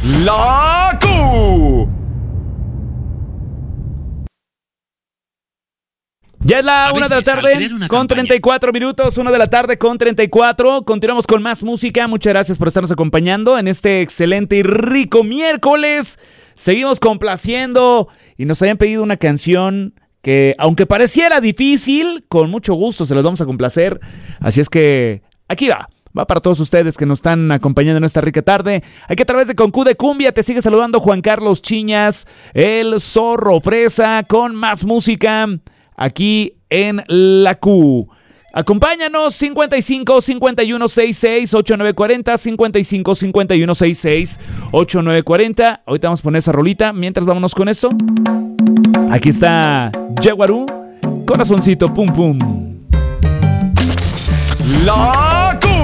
La Q. Ya es la 1 de la tarde con 34 minutos, 1 de la tarde con 34. Continuamos con más música. Muchas gracias por estarnos acompañando en este excelente y rico miércoles. Seguimos complaciendo y nos habían pedido una canción que, aunque pareciera difícil, con mucho gusto se los vamos a complacer. Así es que aquí va. Va para todos ustedes que nos están acompañando en esta rica tarde. Aquí a través de Concu de Cumbia te sigue saludando Juan Carlos Chiñas, el Zorro Fresa, con más música aquí en La Q. Acompáñanos 55 51 66 8940, 55 51 66 8940. Ahorita vamos a poner esa rolita. Mientras vámonos con eso. Aquí está Jaguarú, corazoncito pum pum. La